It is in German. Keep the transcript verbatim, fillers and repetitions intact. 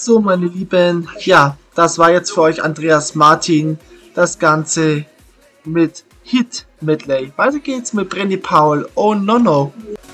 So, meine Lieben, ja, das war jetzt für euch Andreas Martin, das Ganze mit Hit Medley. Weiter geht's mit Brenny Paul, Oh No No.